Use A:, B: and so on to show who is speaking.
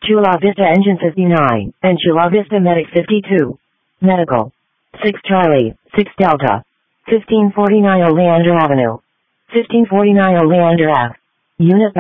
A: Chula Vista Engine 59, and Chula Vista Medic 52. Medical. 6 Charlie, 6 Delta. 1549 Oleander Avenue. 1549 Oleander Ave. Unit